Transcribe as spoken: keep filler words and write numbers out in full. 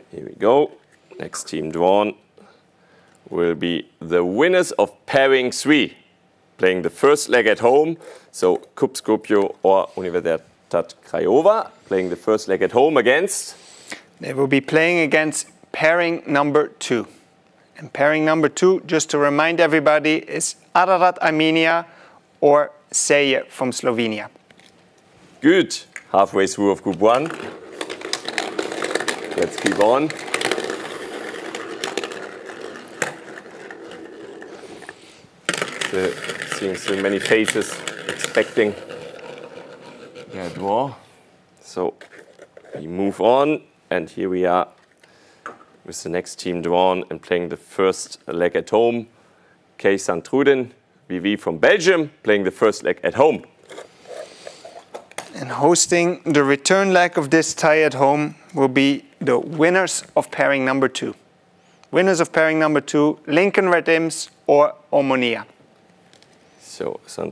Here we go. Next team drawn will be the winners of pairing three, playing the first leg at home. So K U P Skopje or Universitat Craiova, playing the first leg at home against? They will be playing against pairing number two. And pairing number two, just to remind everybody, is Ararat Armenia or Celje from Slovenia. Good. Halfway through of Group one. Let's keep on. The, seeing so many faces expecting their draw. So we move on, and here we are with the next team drawn and playing the first leg at home. K. Sint-Truiden, V V from Belgium, playing the first leg at home. And hosting the return leg of this tie at home will be the winners of pairing number two. Winners of pairing number two, Lincoln Red Imps or Omonia. So